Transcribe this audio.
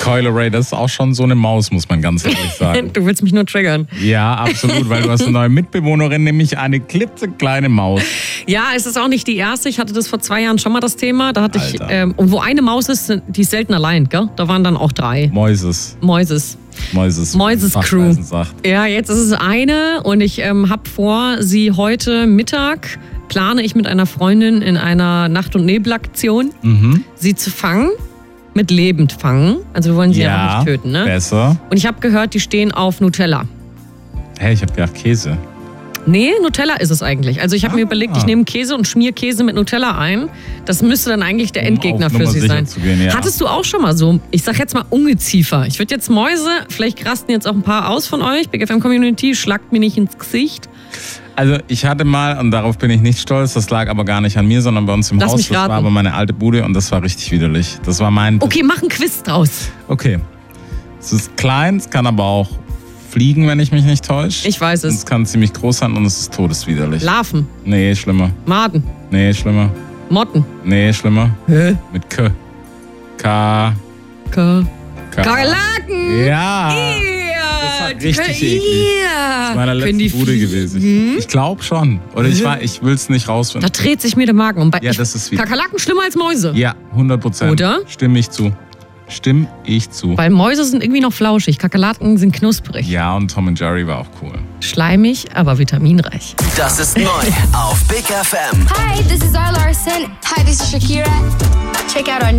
Kylo Ray, das ist auch schon so eine Maus, muss man ganz ehrlich sagen. Du willst mich nur triggern. Ja, absolut, weil du hast eine neue Mitbewohnerin, nämlich eine klitzekleine Maus. Ja, es ist auch nicht die erste. Ich hatte das vor 2 Jahren schon mal das Thema. Da hatte ich, Alter. und wo eine Maus ist, die ist selten allein, gell? Da waren dann auch 3. Mäuses Crew. Sagt. Ja, jetzt ist es eine und ich habe vor, sie heute Mittag plane ich mit einer Freundin in einer Nacht- und Nebelaktion, sie zu fangen. Mit lebend fangen. Also wir wollen sie ja auch nicht töten, ne? Besser. Und ich habe gehört, die stehen auf Nutella. Hey, ich habe gedacht Käse. Nee, Nutella ist es eigentlich. Also ich habe mir überlegt, ich nehme Käse und schmier Käse mit Nutella ein. Das müsste dann eigentlich der Endgegner für sie sein. Ja. Hattest du auch schon mal so, ich sag jetzt mal Ungeziefer. Ich würde jetzt Mäuse, vielleicht rasten jetzt auch ein paar aus von euch. Big FM Community, schlagt mir nicht ins Gesicht. Also ich hatte mal, und darauf bin ich nicht stolz, das lag aber gar nicht an mir, sondern bei uns im Haus. Das war aber meine alte Bude und das war richtig widerlich. Das war mein... Okay, mach einen Quiz draus. Okay. Es ist klein, es kann aber auch fliegen, wenn ich mich nicht täusche. Ich weiß es. Es kann ziemlich groß sein und es ist todeswiderlich. Larven. Nee, schlimmer. Maden. Nee, schlimmer. Motten. Nee, schlimmer. Hä? Mit K. Kakerlaken. Ja. Das war richtig eklig. Das ist meine letzte Bude gewesen. Ich glaube schon. Oder ich will es nicht rausfinden. Da dreht sich mir der Magen um. Ja, das ist wie. Kakerlaken schlimmer als Mäuse. Ja, 100%. Oder? Stimme ich zu. Weil Mäuse sind irgendwie noch flauschig. Kakerlaken sind knusprig. Ja, und Tom and Jerry war auch cool. Schleimig, aber vitaminreich. Das ist neu auf Big FM. Hi, this is Zara Larsson. Hi, this is Shakira. Check out our